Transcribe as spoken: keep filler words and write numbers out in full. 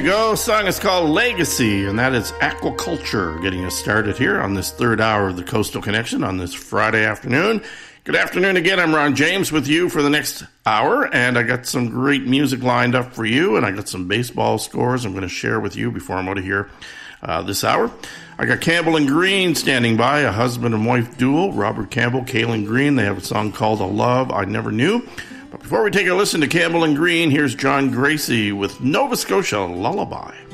you go. Song is called Legacy, and that is Aquaculture getting us started here on this third hour of the Coastal Connection on this Friday afternoon. Good afternoon again. I'm Ron James with you for the next hour, and I got some great music lined up for you, and I got some baseball scores I'm going to share with you before I'm out of here uh, this hour. I got Campbell and Green standing by, a husband and wife duo, Robert Campbell, Kaylin Green. They have a song called A Love I Never Knew. But before we take a listen to Campbell and Green, here's John Gracie with Nova Scotia Lullaby.